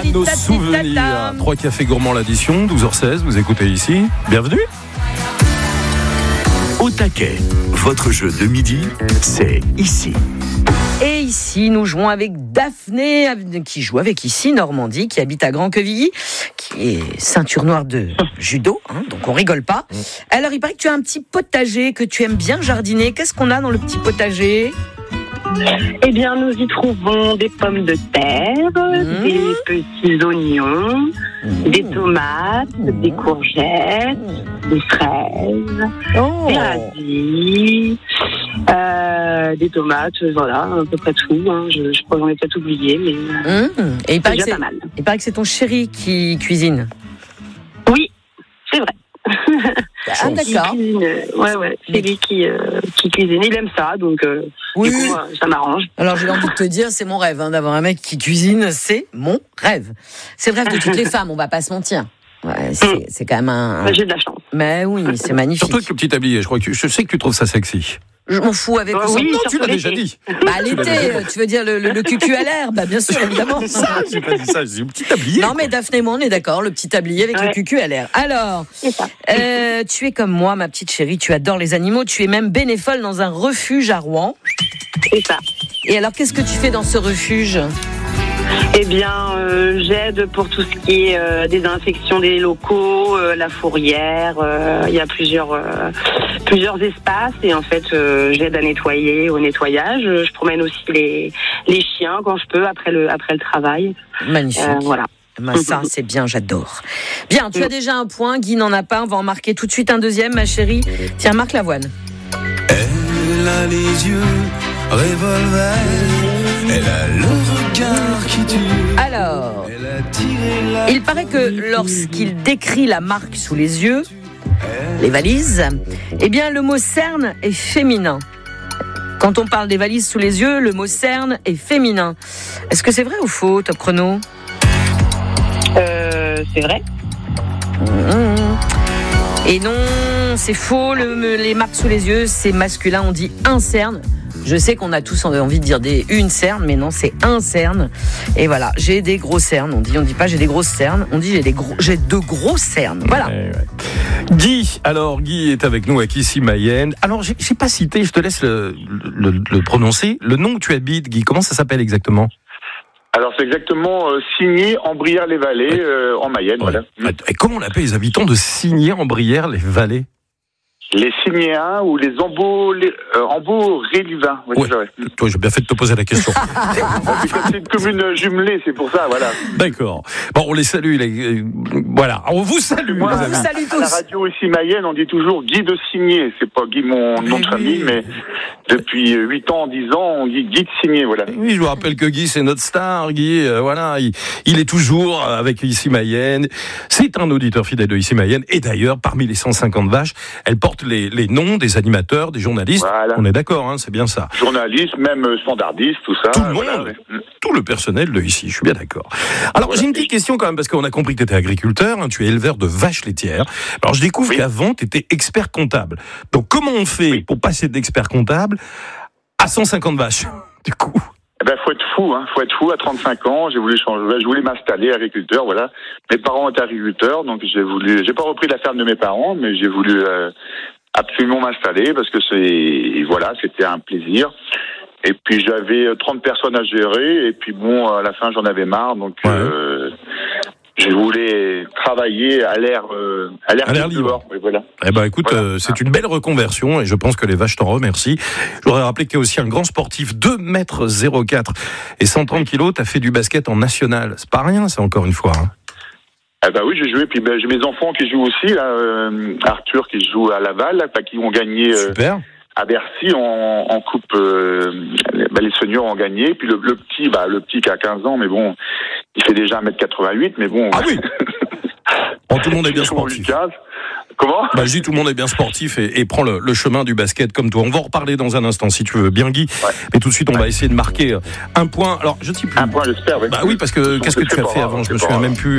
nos souvenirs. 3 cafés gourmands l'addition, 12h16, vous écoutez ici. Bienvenue. Au taquet, votre jeu de midi, c'est ici. Et ici, nous jouons avec Daphné, qui joue avec ici Normandie, qui habite à Grand-Quevilly, qui est ceinture noire de judo, donc on rigole pas. Alors, il paraît que tu as un petit potager, que tu aimes bien jardiner. Qu'est-ce qu'on a dans le petit potager ? Eh bien, nous y trouvons des pommes de terre, des petits oignons, des tomates, des courgettes, des fraises, des radis, des tomates, voilà, à peu près tout. Je crois que j'en ai peut-être oublié, mais Et il paraît déjà pas mal. Il paraît que c'est ton chéri qui cuisine. Oui, c'est vrai. Ah, d'accord. Ouais, c'est lui qui cuisine. Il aime ça, donc oui. Du coup, ça m'arrange. Alors, j'ai envie de te dire, c'est mon rêve, d'avoir un mec qui cuisine, c'est mon rêve. C'est le rêve de toutes les femmes, on va pas se mentir. Ouais, c'est quand même un... J'ai de la chance. Mais oui, c'est magnifique. Surtout avec le petit tablier, je sais que tu trouves ça sexy. Je m'en fous avec le oui, non, tu l'as déjà dit. L'été, tu veux dire le cucu à l'air ? Bien sûr, évidemment. J'ai pas dit ça, j'ai dit le petit tablier. Non, mais Daphné et moi, on est d'accord, le petit tablier avec le cucu à l'air. Alors, tu es comme moi, ma petite chérie, tu adores les animaux, tu es même bénévole dans un refuge à Rouen. C'est ça. Et alors, qu'est-ce que tu fais dans ce refuge ? Eh bien, j'aide pour tout ce qui est désinfection des locaux, la fourrière. Il y a plusieurs espaces et en fait, j'aide à nettoyer, au nettoyage. Je promène aussi les chiens quand je peux après le travail. Magnifique. Voilà. Ça, c'est bien, j'adore. Bien, tu as déjà un point, Guy n'en a pas. On va en marquer tout de suite un deuxième, ma chérie. Tiens, marque l'avoine. Elle a les yeux revolver. Elle a le regard qui tue. Alors, il paraît que lorsqu'il décrit la marque sous les yeux, les valises, eh bien le mot cerne est féminin. Quand on parle des valises sous les yeux, le mot cerne est féminin. Est-ce que c'est vrai ou faux, Top Chrono ? C'est vrai. Et non, c'est faux, les marques sous les yeux, c'est masculin, on dit un cerne. Je sais qu'on a tous envie de dire une cerne, mais non, c'est un cerne. Et voilà, j'ai des gros cernes. On dit pas j'ai des grosses cernes, on dit j'ai de gros cernes. Voilà. Ouais. Guy est avec nous à Issy-Mayenne. Alors, j'ai pas cité, je te laisse le prononcer. Le nom où tu habites, Guy, comment ça s'appelle exactement ? Alors c'est exactement Signé en Brière-les-Vallées en Mayenne. Ouais. Voilà. Et comment on appelle les habitants de Signé en Brière-les-Vallées ? Les Signéens ou les Ambo-Réluvins. Ouais. Toi, j'ai bien fait de te poser la question. C'est une commune jumelée, c'est pour ça, voilà. D'accord. Bon, on les salue. Voilà, on vous salue. Moi, on vous salue tous. À la radio ici Mayenne, on dit toujours Guy de Signé. C'est pas Guy mon nom de famille, mais depuis 8 ans, 10 ans, on dit Guy de Signé, voilà. Oui, je vous rappelle que Guy, c'est notre star. Guy, voilà, il est toujours avec Issy-Mayenne. C'est un auditeur fidèle de Issy-Mayenne. Et d'ailleurs, parmi les 150 vaches, elle porte les noms des animateurs, des journalistes. Voilà. On est d'accord, c'est bien ça. Journalistes, même standardistes, tout ça. Tout le monde, tout le personnel de ici, je suis bien d'accord. Alors, j'ai une petite question quand même, parce qu'on a compris que tu étais agriculteur, tu es éleveur de vaches laitières. Alors, je découvre qu'avant, tu étais expert comptable. Donc, comment on fait pour passer d'expert comptable à 150 vaches, du coup ? Faut être fou, faut être fou. À 35 ans, j'ai voulu changer. Je voulais m'installer agriculteur, voilà. Mes parents étaient agriculteurs, donc j'ai pas repris la ferme de mes parents, mais j'ai voulu absolument m'installer parce que c'était un plaisir. Et puis j'avais 30 personnes à gérer, et puis bon, à la fin j'en avais marre, donc je voulais travailler à l'air libre. Oui, voilà. Eh ben, écoute, c'est une belle reconversion et je pense que les vaches t'en remercient. Je voudrais rappeler que tu es aussi un grand sportif, 2,04 m et 130 kg. Tu as fait du basket en national. C'est pas rien, ça, encore une fois. Oui, j'ai joué. Puis j'ai mes enfants qui jouent aussi, là, Arthur qui joue à Laval, là, qui ont gagné. Super. À Bercy, en coupe, les seniors ont gagné. Puis le petit qui a 15 ans, mais bon, il fait déjà 1m88, mais bon. Ah oui. Bon, tout le monde est bien sportif. Comment ? Je dis tout le monde est bien sportif et prend le chemin du basket comme toi. On va en reparler dans un instant si tu veux bien, Guy. Ouais. Mais tout de suite, on va essayer de marquer un point. Alors, je ne sais plus. Un point, j'espère. Oui, parce que qu'est-ce que tu as fait avant ? Je me souviens même plus.